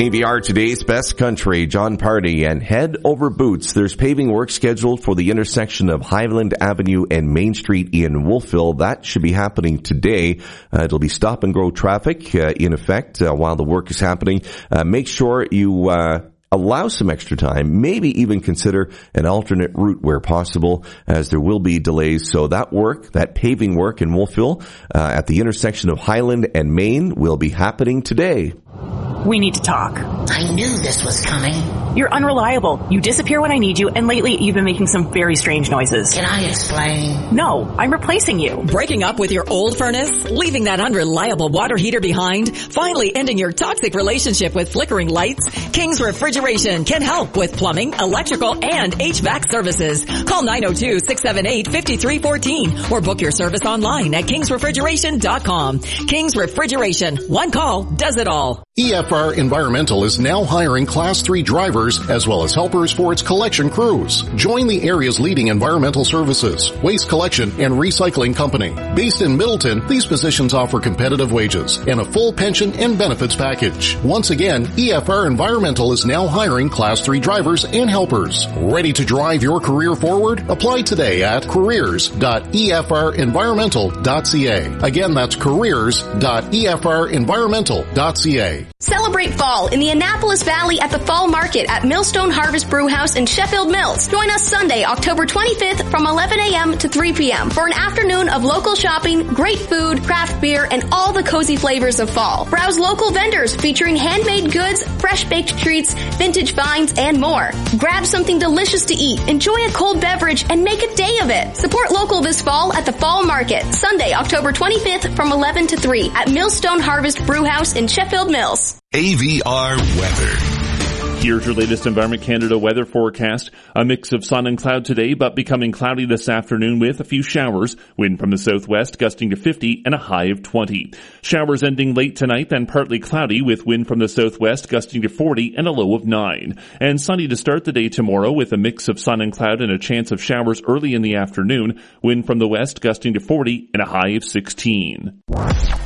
AVR today's best country, John Party, and head over Boots. There's paving work scheduled for the intersection of Highland Avenue and Main Street in Wolfville. That should be happening today. It'll be stop and go traffic in effect while the work is happening. Make sure you allow some extra time, maybe even consider an alternate route where possible, as there will be delays. So that paving work in Wolfville at the intersection of Highland and Main will be happening today. We need to talk. I knew this was coming. You're unreliable. You disappear when I need you, and lately you've been making some very strange noises. Can I explain? No, I'm replacing you. Breaking up with your old furnace? Leaving that unreliable water heater behind? Finally ending your toxic relationship with flickering lights? King's Refrigeration can help with plumbing, electrical, and HVAC services. Call 902-678-5314 or book your service online at kingsrefrigeration.com. King's Refrigeration. One call does it all. EFR Environmental is now hiring Class 3 drivers as well as helpers for its collection crews. Join the area's leading environmental services, waste collection, and recycling company. Based in Middleton, these positions offer competitive wages and a full pension and benefits package. Once again, EFR Environmental is now hiring Class 3 drivers and helpers. Ready to drive your career forward? Apply today at careers.efrenvironmental.ca. Again, that's careers.efrenvironmental.ca. Celebrate fall in the Annapolis Valley at the Fall Market at Millstone Harvest Brewhouse in Sheffield Mills. Join us Sunday, October 25th from 11 a.m. to 3 p.m. for an afternoon of local shopping, great food, craft beer, and all the cozy flavors of fall. Browse local vendors featuring handmade goods, fresh baked treats, vintage finds, and more. Grab something delicious to eat, enjoy a cold beverage, and make a day of it. Support local this fall at the Fall Market, Sunday, October 25th from 11 to 3 at Millstone Harvest Brewhouse in Sheffield Mills. AVR weather. Here's your latest Environment Canada weather forecast. A mix of sun and cloud today, but becoming cloudy this afternoon with a few showers. Wind from the southwest gusting to 50 and a high of 20. Showers ending late tonight, then partly cloudy with wind from the southwest gusting to 40 and a low of 9. And sunny to start the day tomorrow with a mix of sun and cloud and a chance of showers early in the afternoon. Wind from the west gusting to 40 and a high of 16.